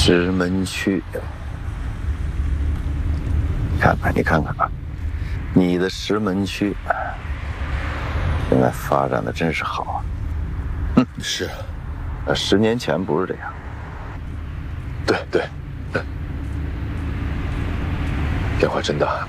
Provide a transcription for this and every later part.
石门区，你看看啊，你的石门区现在发展的真是好啊。 是。 10年前不是这样。 对，变化真大。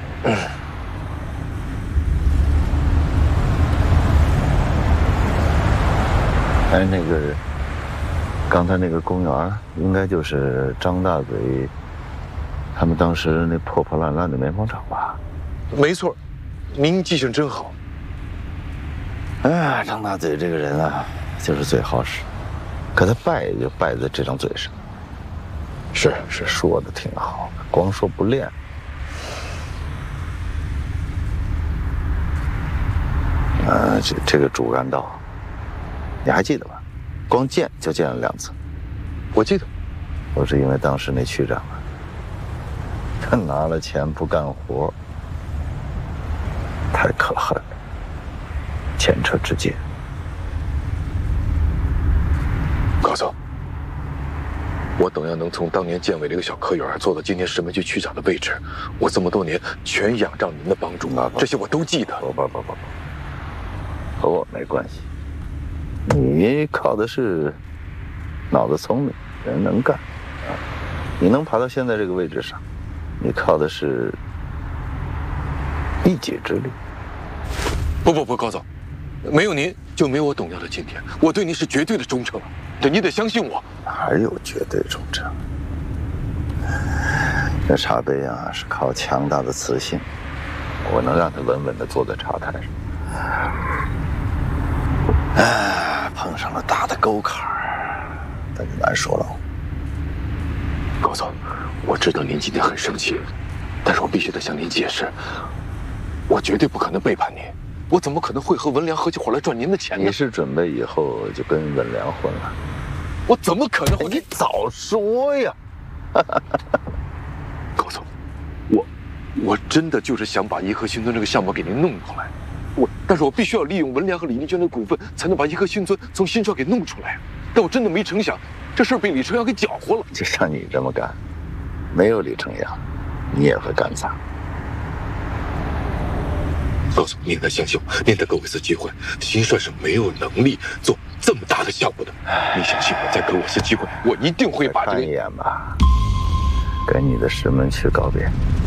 哎，那个，刚才那个公园应该就是张大嘴他们当时那破破烂烂的棉纺厂吧？ 没错，您记性真好。 哎，张大嘴这个人啊，就是嘴好使。 可他败也就败在这张嘴上，是说的挺好，光说不练。这个主干道，你还记得吧？光建就建了2次。 我记得， 都是因为当时那区长啊，他拿了钱不干活，太可恨了，前车之鉴。 高总，我等要能从当年建委这个小科员做到今天石门区区长的位置，我这么多年全仰仗您的帮助啊！这些我都记得。 不，和我没关系。你靠的是脑子聪明，人能干啊！你能爬到现在这个位置上，你靠的是一己之力。 不，高总，没有您就没有我董耀的今天。我对您是绝对的忠诚。 对，你得相信我。 哪有绝对忠诚？这茶杯啊，是靠强大的磁性，我能让它稳稳地坐在茶台上。碰上了大的沟坎儿，那就难说了。 高总，我知道您今天很生气，但是我必须得向您解释，我绝对不可能背叛您。 我怎么可能会和文良合起伙来赚您的钱呢？ 你是准备以后就跟文良混了？ 我怎么可能会？ 你早说呀！ 高总，我真的就是想把颐和新村这个项目给您弄出来，但是我必须要利用文良和李立娟的股份，才能把颐和新村从新社给弄出来。但我真的没成想，这事儿被李成阳给搅和了。 就像你这么干，没有李成阳，你也会干砸。 高总，您得相信我，您得给我一次机会。新帅是没有能力做这么大的项目的，你相信我，再给我一次机会，我一定会把这个。 看一眼吧，跟你的石门区告别。